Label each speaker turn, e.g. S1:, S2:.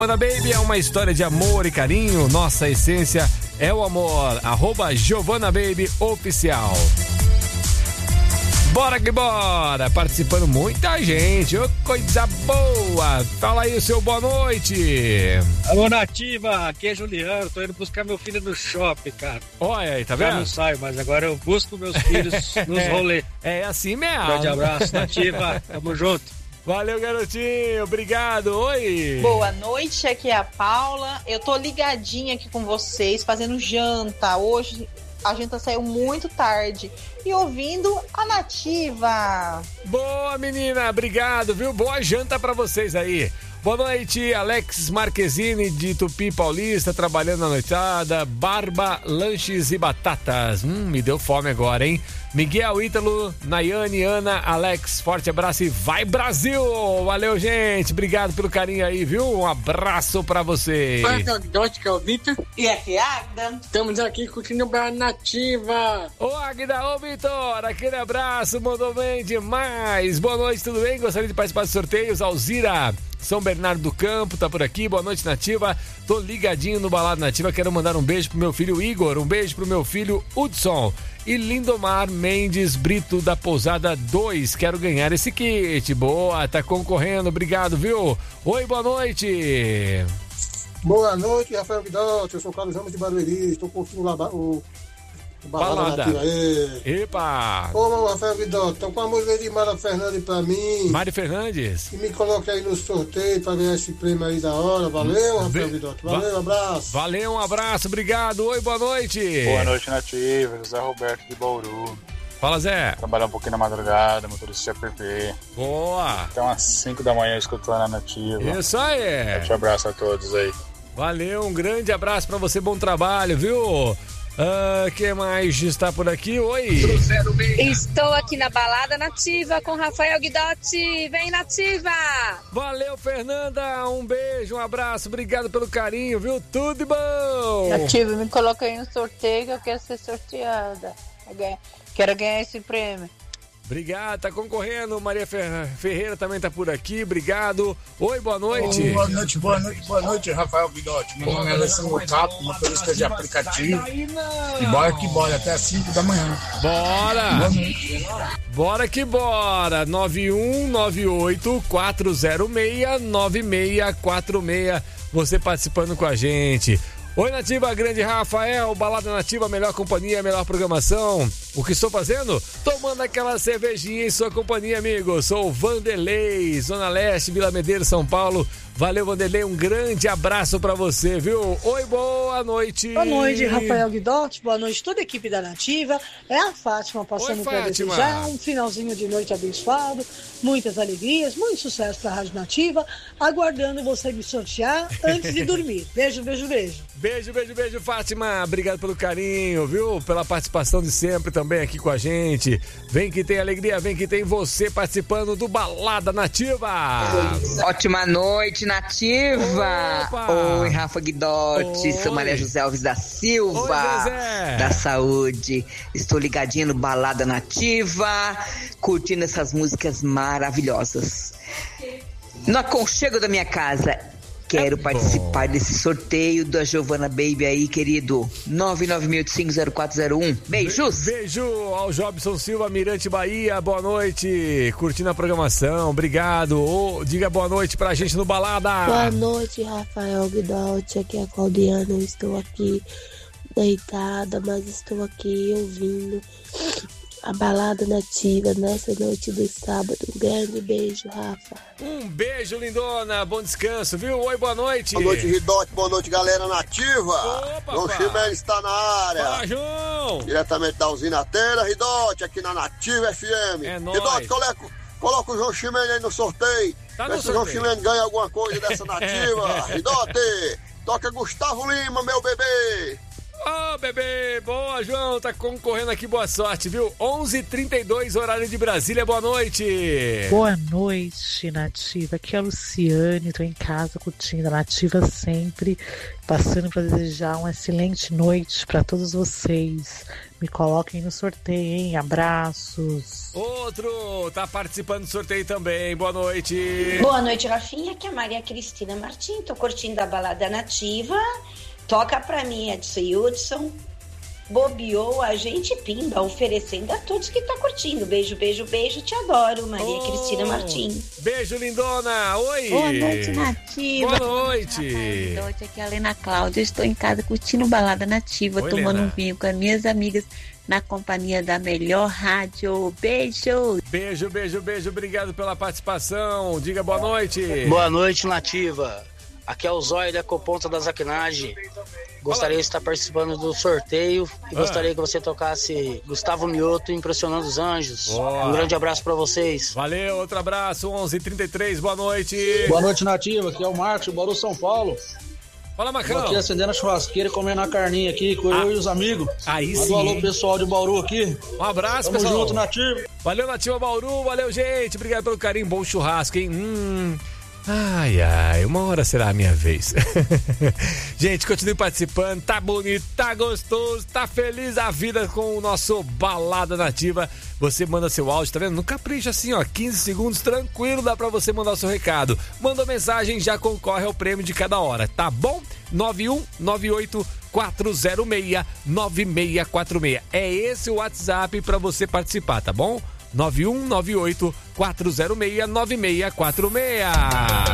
S1: Giovana Baby é uma história de amor e carinho. Nossa essência é o amor. @Giovana Baby Oficial. Bora que bora! Participando muita gente. Ô, coisa boa! Fala aí o seu boa noite.
S2: Alô, Nativa, aqui é Juliano. Tô indo buscar meu filho no shopping, cara.
S1: Olha aí, tá vendo?
S2: Já não saio, mas agora eu busco meus filhos nos rolês.
S1: É assim mesmo.
S2: Grande abraço, Nativa. Tamo junto.
S1: Valeu, garotinho. Obrigado. Oi.
S3: Boa noite, aqui é a Paula. Eu tô ligadinha aqui com vocês, fazendo janta. Hoje a janta saiu muito tarde e ouvindo a Nativa.
S1: Boa, menina. Obrigado, viu? Boa janta pra vocês aí. Boa noite, Alex Marquezine de Tupi Paulista, trabalhando na noitada. Barba, lanches e batatas. Me deu fome agora, hein? Miguel, Ítalo, Nayane, Ana, Alex, forte abraço e vai Brasil! Valeu, gente, obrigado pelo carinho aí, viu? Um abraço pra vocês.
S4: Oi, que é o Vitor.
S3: E aqui é a Agda.
S4: Estamos aqui curtindo a Nativa.
S1: Ô, Agda, ô, Vitor, aquele abraço, mandou bem demais. Boa noite, tudo bem? Gostaria de participar dos sorteios. Alzira, São Bernardo do Campo, tá por aqui. Boa noite, Nativa. Tô ligadinho no Balada Nativa. Quero mandar um beijo pro meu filho Igor, um beijo pro meu filho Hudson e Lindomar Mendes Brito da Pousada 2. Quero ganhar esse kit. Boa, tá concorrendo. Obrigado, viu? Oi, boa noite.
S5: Boa noite, Rafael Guidotti. Eu sou o Carlos Ramos de Barueri. Estou curtindo o Balada Nativa.
S1: Epa!
S5: Ô, Rafael Guidotti, então com a música de Mara Fernandes pra mim.
S1: Mari Fernandes.
S5: E me coloque aí no sorteio pra ganhar esse prêmio aí da hora. Valeu, Rafael Guidotti. Valeu, um abraço.
S1: Valeu, um abraço, obrigado. Oi, boa noite.
S6: Boa noite, Nativa. José Roberto de Bauru.
S1: Fala, Zé.
S6: Trabalhar um pouquinho na madrugada, motorista CPP.
S1: Boa.
S6: Até umas 5 da manhã escutando a Nativa.
S1: Isso aí.
S6: Forte abraço a todos aí.
S1: Valeu, um grande abraço pra você, bom trabalho, viu? Quem mais está por aqui? Oi!
S7: Estou aqui na Balada Nativa com Rafael Guidotti. Vem, Nativa!
S1: Valeu, Fernanda! Um beijo, um abraço, obrigado pelo carinho, viu? Tudo de bom!
S8: Nativa, me coloca aí no sorteio que eu quero ser sorteada. Quero ganhar esse prêmio.
S1: Obrigado, tá concorrendo. Maria Ferreira também tá por aqui, obrigado. Oi, boa noite.
S9: Boa noite, Rafael Guidotti. Meu nome é Alessandro Capo, motorista de aplicativo. E bora que bora, até às 5 da manhã.
S1: Bora! Bora que bora! 9198-406-9646. Você participando com a gente. Oi, Nativa, grande Rafael, Balada Nativa, melhor companhia, melhor programação. O que estou fazendo? Tomando aquela cervejinha em sua companhia, amigo. Sou o Vanderlei, Zona Leste, Vila Medeiros, São Paulo. Valeu, Vanderlei, um grande abraço pra você, viu? Oi, boa noite.
S10: Boa noite, Rafael Guidotti, boa noite toda a equipe da Nativa. É a Fátima passando para desejar um finalzinho de noite abençoado, muitas alegrias, muito sucesso pra Rádio Nativa, aguardando você me sortear antes de dormir. Beijo, beijo, beijo.
S1: Beijo, beijo, beijo, Fátima. Obrigado pelo carinho, viu? Pela participação de sempre também aqui com a gente. Vem que tem alegria, vem que tem você participando do Balada Nativa.
S11: Ótima noite, Nativa.
S1: Opa.
S11: Oi, Rafa Guidotti.
S1: Oi.
S11: Sou Maria José Alves da Silva.
S1: Oi, José.
S11: Da Saúde. Estou ligadinha no Balada Nativa, curtindo essas músicas maravilhosas. No aconchego da minha casa. Quero participar desse sorteio da Giovana Baby aí, querido. 996850401. Beijos.
S1: Beijo ao Jobson Silva, Mirante Bahia. Boa noite. Curtindo a programação. Obrigado. Diga boa noite pra gente no Balada.
S12: Boa noite, Rafael Guidotti. Aqui é a Claudiana. Eu estou aqui deitada, mas estou aqui ouvindo a Balada Nativa nessa noite do sábado. Um grande beijo, Rafa.
S1: Um beijo, lindona. Bom descanso, viu? Oi, boa noite.
S13: Boa noite, Ridote. Boa noite, galera nativa.
S1: Opa,
S13: João Chimenez está na área.
S1: Fala, João.
S13: Diretamente da usinateira, Ridote, aqui na Nativa FM.
S1: É nóis.
S13: Ridote, coloca o João Chimenez aí no sorteio.
S1: Tá
S13: Vê
S1: no
S13: se o João
S1: sorteio.
S13: Chimenez ganha alguma coisa dessa nativa. Ridote, toca Gustavo Lima, meu bebê.
S1: Ô, bebê, boa, João, tá concorrendo aqui, boa sorte, viu? 11h32, horário de Brasília, boa noite.
S14: Boa noite, Nativa, aqui é a Luciane, tô em casa curtindo a Nativa sempre, passando para desejar uma excelente noite para todos vocês. Me coloquem no sorteio, hein? Abraços.
S1: Outro, tá participando do sorteio também, boa noite.
S15: Boa noite, Rafinha, aqui é a Maria Cristina Martins, tô curtindo a balada Nativa. Toca pra mim, Edson Hudson. Bobeou a gente pimba, oferecendo a todos que tá curtindo. Beijo, beijo, beijo, te adoro, Maria Cristina Martins.
S1: Beijo, lindona, oi.
S16: Boa noite, Nativa.
S1: Boa noite.
S16: Boa noite, aqui é a Helena Cláudia, estou em casa curtindo balada Nativa, tomando
S1: Helena.
S16: um vinho com as minhas amigas na companhia da melhor rádio. Beijo.
S1: Beijo, beijo, beijo, obrigado pela participação. Diga boa noite.
S17: Boa noite, Nativa. Aqui é o Zóio da Ecoponta da Zaquinagem. Gostaria de estar participando do sorteio e gostaria que você tocasse Gustavo Mioto, Impressionando os Anjos.
S1: Boa.
S17: Um grande abraço pra vocês.
S1: Valeu, outro abraço, 11h33, boa noite.
S18: Boa noite, Nativa. Aqui é o Marcos, de Bauru, São Paulo.
S1: Fala, Macão.
S18: Tô aqui acendendo a churrasqueira e comendo a carninha aqui com eu e os amigos.
S1: Aí
S18: Manda
S1: sim.
S18: um alô, pessoal de Bauru aqui.
S1: Um abraço,
S18: Tamo
S1: pessoal.
S18: junto, Nativa.
S1: Valeu, Nativa Bauru, valeu, gente. Obrigado pelo carinho, bom churrasco, hein? Ai, ai, uma hora será a minha vez. Gente, continue participando, tá bonito, tá gostoso, tá feliz a vida com o nosso Balada Nativa. Você manda seu áudio, tá vendo? No capricho assim, ó, 15 segundos, tranquilo, dá pra você mandar o seu recado. Manda mensagem, já concorre ao prêmio de cada hora, tá bom? 9198-406-9646. É esse o WhatsApp pra você participar, tá bom? 9198-406-9646.